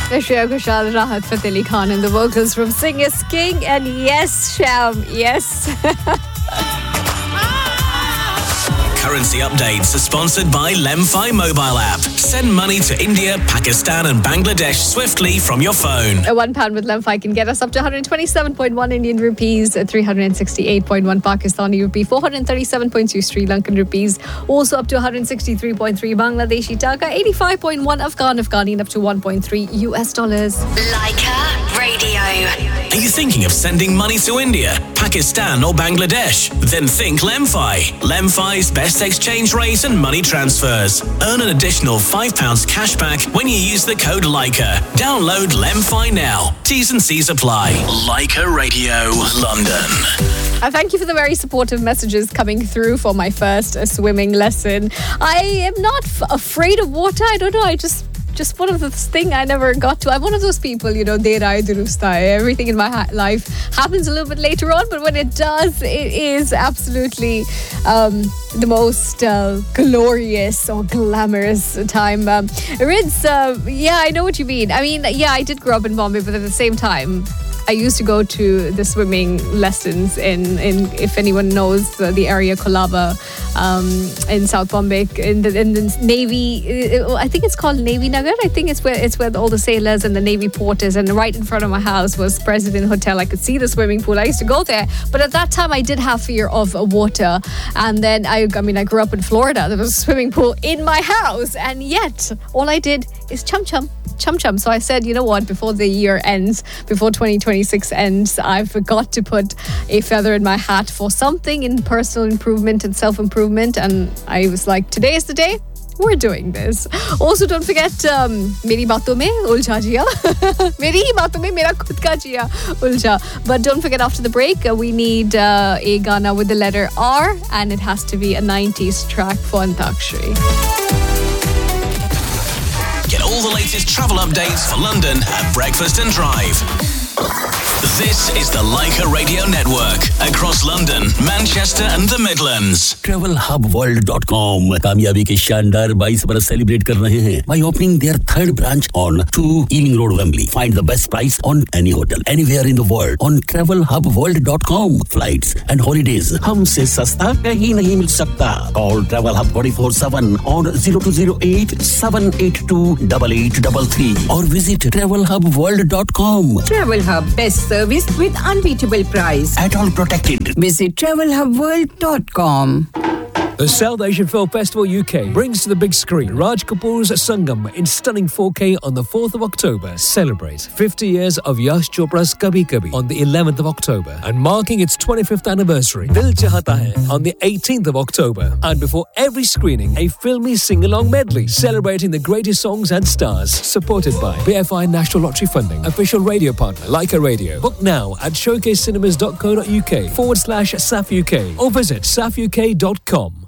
Shreya Ghoshal, Rahat Fateh Ali Khan and the vocals from Sing is King. And yes, Sham, yes. Currency updates are sponsored by Lemfi mobile app. Send money to India, Pakistan and Bangladesh swiftly from your phone. A £1 with Lemfi can get us up to 127.1 Indian rupees, 368.1 Pakistani rupee, 437.2 Sri Lankan rupees, also up to 163.3 Bangladeshi taka, 85.1 Afghani and up to $1.3 US. Leica Radio. Are you thinking of sending money to India, Pakistan or Bangladesh? Then think Lemfi. Lemfi's best exchange rate and money transfers. Earn an additional £5 cashback when you use the code Leica. Download Lemfi now. T's and C's apply. Leica Radio, London. Thank you for the very supportive messages coming through for my first swimming lesson. I am not afraid of water. I don't know. I just one of those things I never got to. I'm one of those people, der aaye durust aaye. Everything in my life happens a little bit later on, but when it does, it is absolutely the most glorious or glamorous time. Rids, I know what you mean. I mean, I did grow up in Bombay, but at the same time, I used to go to the swimming lessons in if anyone knows the area, Colaba, in South Bombay, in the Navy. I think it's called Navy Nagar. I think it's where all the sailors and the Navy port is. And right in front of my house was President Hotel. I could see the swimming pool. I used to go there, but at that time I did have fear of water. And then I grew up in Florida. There was a swimming pool in my house, and yet all I did is chum chum. So I said, you know what, before the year ends, before 2026 ends, I've got to put a feather in my hat for something in personal improvement and self-improvement. And I was like, today is the day. We're doing this. Also, don't forget, meri baaton mein uljha jiya. Meri hi baaton mein mera khud ka jiya uljha. But don't forget, after the break, we need a Gana with the letter R, and it has to be a 90s track for Antakshari. Get all the latest travel updates for London at Breakfast and Drive. This is the Leica Radio Network across London, Manchester and the Midlands. TravelHubWorld.com कामयाबी के शानदार 22 बरस celebrate कर रहे हैं by opening their third branch on 2 Ealing Road, Wembley. Find the best price on any hotel anywhere in the world on TravelHubWorld.com. Flights and holidays हमसे सस्ता कहीं नहीं मिल सकता. Call Travel Hub 24/7 on 0208 782 8833 or visit TravelHubWorld.com. Travel Hub, best service with unbeatable price. At all protected. Visit TravelHubWorld.com. The South Asian Film Festival UK brings to the big screen Raj Kapoor's Sangam in stunning 4K on the 4th of October. Celebrate 50 years of Yash Chopra's Kabhi Kabhi on the 11th of October. And marking its 25th anniversary, Dil Chahta Hai on the 18th of October. And before every screening, a filmy sing-along medley celebrating the greatest songs and stars. Supported by BFI National Lottery Funding. Official radio partner, Leica Radio. Book now at showcasecinemas.co.uk/SAF UK or visit safuk.com.